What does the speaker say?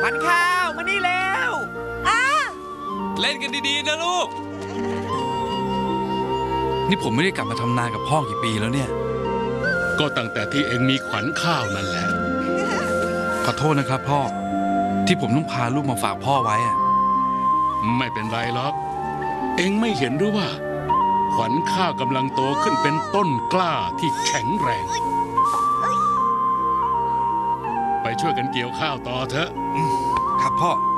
ขวัญข้าวมานี่แล้วเล่นกันดีๆนะลูกนี่ผมไม่ได้กลับมาทำนากับพ่อกี่ปีแล้วเนี่ยก็ตั้งแต่ที่เองมีขวัญข้าวนั่นแหละขอโทษนะครับพ่อที่ผมต้องพาลูกมาฝากพ่อไว้อะไม่เป็นไรหรอกเองไม่เห็นหรือว่าขวัญข้าวกำลังโตขึ้นเป็นต้นกล้าที่แข็งแรงไปช่วยกันเกี่ยวข้าวต่อเถอะครับพ่อ